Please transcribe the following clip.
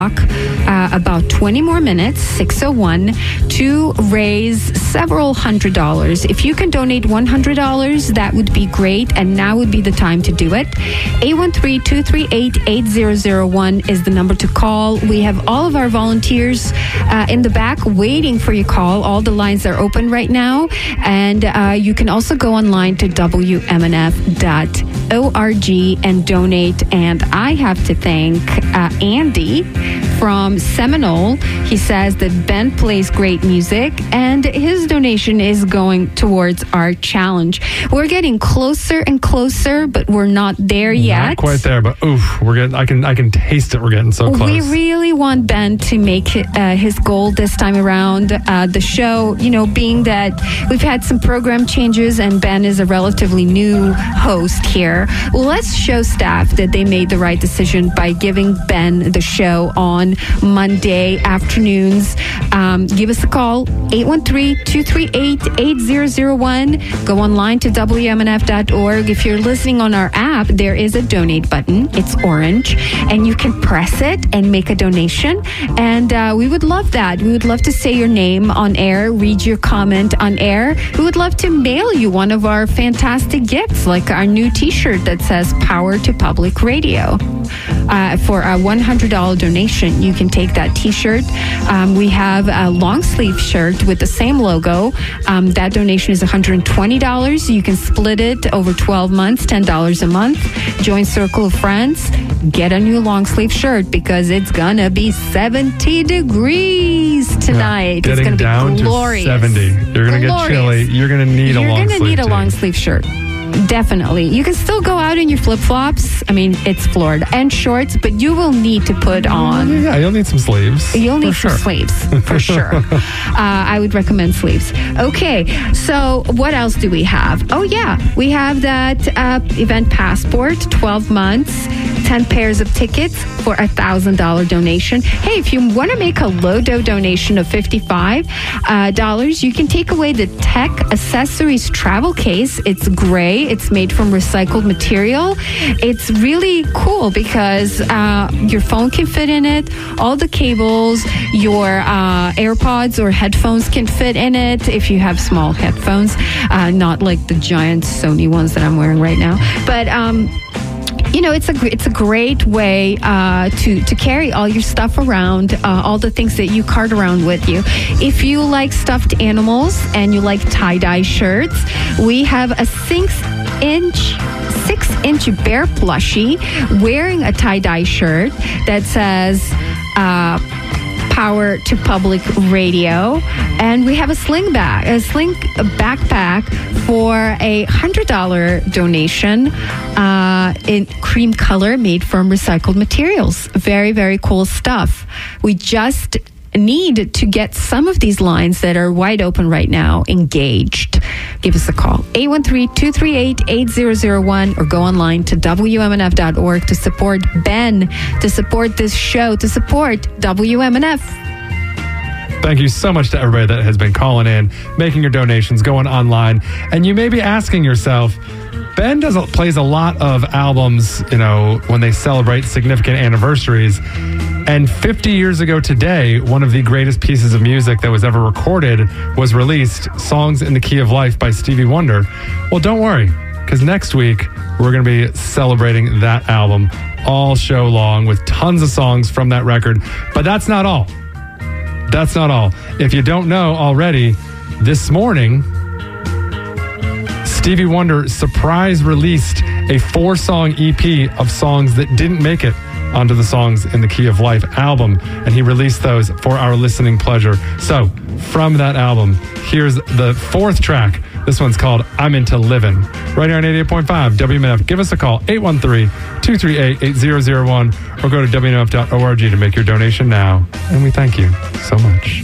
about 20 more minutes, 6:01, to raise several $100s. If you can donate $100, that would be great, and now would be the time to do it. 813-238-8001 is the number to call. We have all of our volunteers in the back waiting for your call. All the lines are open right now, and you can also go online to WMNF.org and donate. And I have to thank Andy from Seminole. He says that Ben plays great music, and his donation is going towards our challenge. We're getting closer and closer, but we're not there yet. Not quite there, but we're getting. I can taste it. We're getting so close. We really want Ben to make his goal this time around. The show, being that we've had some program changes and Ben is a relatively new host here, let's show staff that they made the right decision by giving Ben the show on Monday afternoons. Give us a call, 813-238-8001. Go online to WMNF.org. If you're listening on our app, there is a donate button. It's orange, and you can press it and make a donation. And we would love that. We would love to say your name on air, read your comment on air. We would love to mail you one of our fantastic gifts, like our new t-shirt that says Power to Public Radio. For a $100 donation, you can take that t-shirt. We have a long sleeve shirt with the same logo. That donation is $120. You can split it over 12 months, $10 a month. Join Circle of Friends. Get a new long sleeve shirt because it's gonna be 70 degrees tonight. It's gonna be down glorious. To 70. You're gonna get chilly. You're gonna need a long sleeve. You're gonna need a long sleeve shirt. Definitely. You can still go out in your flip-flops. I mean, it's Florida. And shorts, but you will need to put on... Yeah, you'll need some sleeves. You'll need some sleeves, for sure. I would recommend sleeves. Okay, so what else do we have? Oh, yeah. We have that event passport, 12 months, 10 pairs of tickets for a $1,000 donation. Hey, if you want to make a low-dough donation of $55, you can take away the Tech Accessories travel case. It's gray. It's made from recycled material. It's really cool because your phone can fit in it. All the cables, your AirPods or headphones can fit in it if you have small headphones, not like the giant Sony ones that I'm wearing right now. But it's a great way to carry all your stuff around, all the things that you cart around with you. If you like stuffed animals and you like tie-dye shirts, we have a 6-inch bear plushie wearing a tie-dye shirt that says Power to Public Radio, and we have a sling backpack for a $100 donation in cream color made from recycled materials. Very, very cool stuff. We just need to get some of these lines that are wide open right now engaged. Give us a call, 813-238-8001, or go online to WMNF.org to support Ben, to support this show, to support WMNF. Thank you so much to everybody that has been calling in, making your donations, going online. And you may be asking yourself, Ben plays a lot of albums, when they celebrate significant anniversaries. And 50 years ago today, one of the greatest pieces of music that was ever recorded was released, Songs in the Key of Life by Stevie Wonder. Well, don't worry, because next week, we're going to be celebrating that album all show long with tons of songs from that record. But that's not all. That's not all. If you don't know already, this morning, Stevie Wonder surprise released a 4-song EP of songs that didn't make it onto the Songs in the Key of Life album, and he released those for our listening pleasure. So, from that album, here's the 4th track. This one's called I'm Into Livin'. Right here on 88.5 WMNF. Give us a call, 813-238-8001, or go to WMNF.org to make your donation now. And we thank you so much.